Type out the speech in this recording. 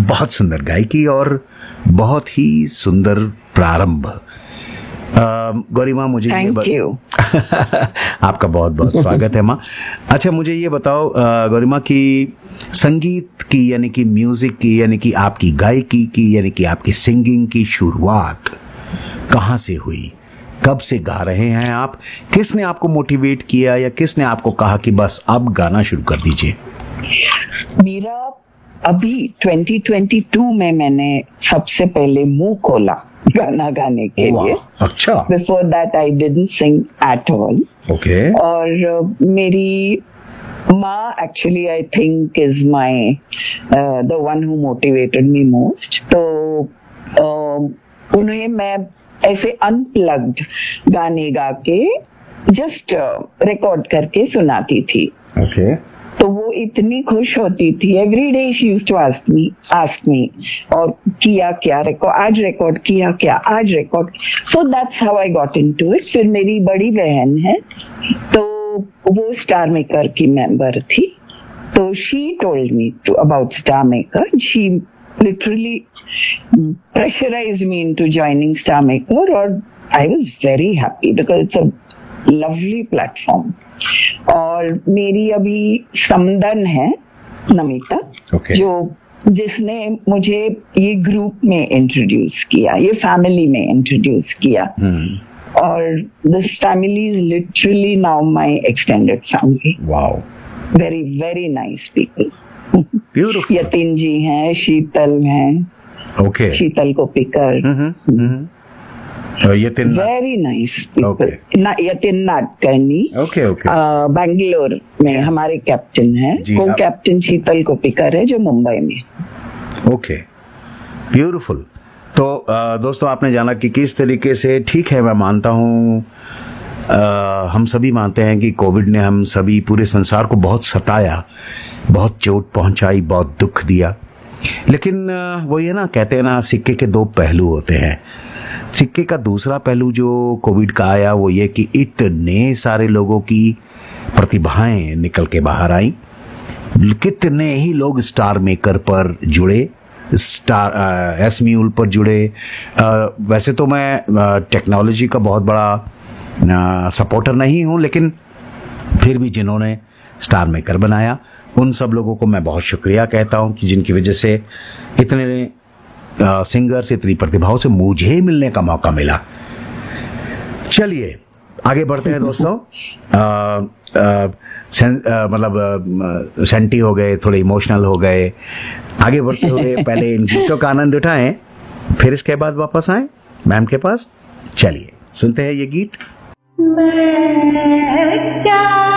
बहुत सुंदर गायकी और बहुत ही सुंदर प्रारंभ। गौरी माँ, मुझे थैंक यू। आपका बहुत बहुत स्वागत है माँ। अच्छा, मुझे ये बताओ गौरी माँ की संगीत की यानी कि म्यूजिक की यानी कि आपकी गायकी की यानी कि आपकी सिंगिंग की शुरुआत कहाँ से हुई? कब से गा रहे हैं आप? किसने आपको मोटिवेट किया या किसने आपको कहा कि बस अब गाना शुरू कर दीजिए? मेरा अभी 2022 में मैंने सबसे पहले मुंह खोला गाना गाने के लिए। अच्छा। Before that I didn't Singh at all. Okay. और मेरी माँ actually I think is my the one who motivated me most. तो उन्हें मैं ऐसे अनप्लग्ड गाने गा के जस्ट रिकॉर्ड करके सुनाती थी। ओके। तो वो इतनी खुश होती थी। Every day she used to ask me और किया क्या रिकॉर्ड, आज रिकॉर्ड किया क्या, आज record. So that's how I got into it. फिर मेरी बड़ी बहन है तो वो स्टार मेकर की मेंबर थी, तो she told me to about star maker. She literally pressurized me into joining Star Maker, और I was very happy because it's a lovely platform. और मेरी अभी समदन है नमिता, जो जिसने मुझे ये ग्रुप में इंट्रोड्यूस किया, ये फैमिली में इंट्रोड्यूस किया। और this family is literally now my extended family. Wow, very very nice people. Beautiful. Yatin जी हैं, शीतल हैं। ओके। शीतल Kopikar. Yatin very nice people. Yatin Natkarni. Okay okay. Bangalore में हमारे कैप्टन हैं। को कैप्टन शीतल कोपिकर है जो मुंबई में। Okay, beautiful. तो दोस्तों, आपने जाना कि किस तरीके से, ठीक है मैं मानता हूँ, हम सभी मानते हैं कि कोविड ने हम सभी पूरे संसार को बहुत सताया, बहुत चोट पहुंचाई, बहुत दुख दिया। लेकिन वो ये ना कहते हैं ना, सिक्के के दो पहलू होते हैं। सिक्के का दूसरा पहलू जो कोविड का आया वो ये कि इतने सारे लोगों की प्रतिभाएं निकल के बाहर आई। कितने ही लोग स्टार मेकर पर जुड़े, स्टार एस म्यूल पर जुड़े। वैसे तो मैं टेक्नोलॉजी का बहुत बड़ा सपोर्टर नहीं हूं, लेकिन फिर भी जिन्होंने स्टार मेकर बनाया उन सब लोगों को मैं बहुत शुक्रिया कहता हूं कि जिनकी वजह से इतने सिंगर्स, इतनी प्रतिभाओं से मुझे मिलने का मौका मिला। चलिए आगे बढ़ते हैं दोस्तों। मतलब सेंटी हो गए, थोड़े इमोशनल हो गए, आगे बढ़ते हुए पहले इन गीतों का आनंद उठाएं, फिर इसके बाद वापस आए मैम के पास। चलिए सुनते हैं ये गीत। मैं